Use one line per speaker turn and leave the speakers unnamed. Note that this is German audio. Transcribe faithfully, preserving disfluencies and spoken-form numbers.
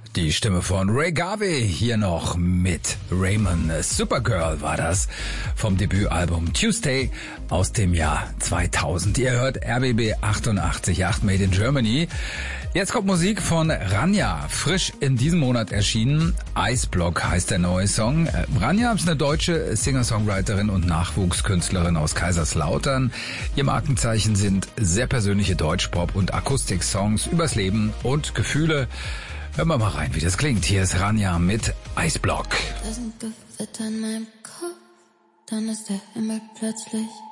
Die Stimme von Ray Garvey hier noch mit Raymond. Supergirl war das vom Debütalbum Tuesday aus dem Jahr zweitausend. Ihr hört R B B achtundachtzig Komma acht Made in Germany. Jetzt kommt Musik von Rania, frisch in diesem Monat erschienen. Eisblock heißt der neue Song. Rania ist eine deutsche Singer-Songwriterin und Nachwuchskünstlerin aus Kaiserslautern. Ihr Markenzeichen sind sehr persönliche Deutschpop- und Akustik-Songs übers Leben und Gefühle. Hören wir mal rein, wie das klingt. Hier ist Rania mit Eisblock.
Da sind Gewitter in meinem Kopf, dann ist der Himmel plötzlich